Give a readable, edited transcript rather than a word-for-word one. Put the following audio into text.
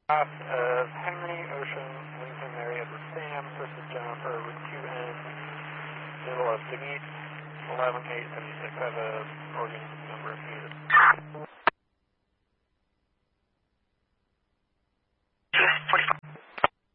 Off of Henry, Ocean, Lincoln, Mary, Edward, Sam, versus Jennifer with 2N, middle of Denise, 11-876. I have a organ number if needed.